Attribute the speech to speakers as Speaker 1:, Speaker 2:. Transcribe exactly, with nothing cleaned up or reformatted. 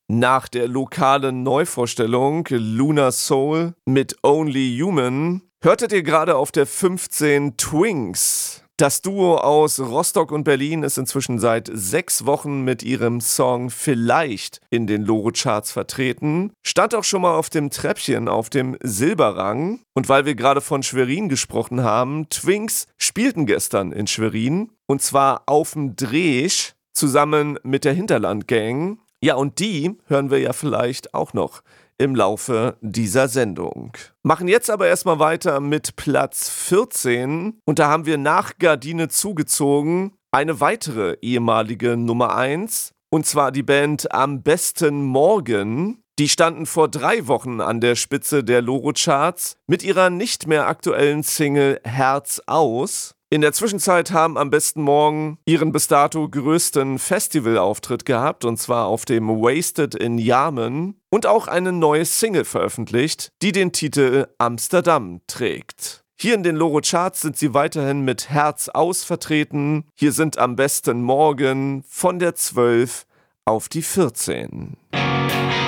Speaker 1: Nach der lokalen Neuvorstellung Lunar Soul mit Only Human hörtet ihr gerade auf der fünfzehn Twinks. Das Duo aus Rostock und Berlin ist inzwischen seit sechs Wochen mit ihrem Song Vielleicht in den Loro-Charts vertreten, stand auch schon mal auf dem Treppchen auf dem Silberrang. Und weil wir gerade von Schwerin gesprochen haben, Twinks spielten gestern in Schwerin und zwar auf dem Dresch zusammen mit der Hinterland-Gang. Ja, und die hören wir ja vielleicht auch noch im Laufe dieser Sendung. Machen jetzt aber erstmal weiter mit Platz vierzehn und da haben wir nach Gardine zugezogen eine weitere ehemalige Nummer eins und zwar die Band Am besten Morgen. Die standen vor drei Wochen an der Spitze der Loro-Charts mit ihrer nicht mehr aktuellen Single Herz aus. In der Zwischenzeit haben Am besten Morgen ihren bis dato größten Festivalauftritt gehabt, und zwar auf dem Wasted in Jarmen, und auch eine neue Single veröffentlicht, die den Titel Amsterdam trägt. Hier in den Loro-Charts sind sie weiterhin mit Herz aus vertreten. Hier sind Am besten Morgen von der zwölf auf die vierzehn.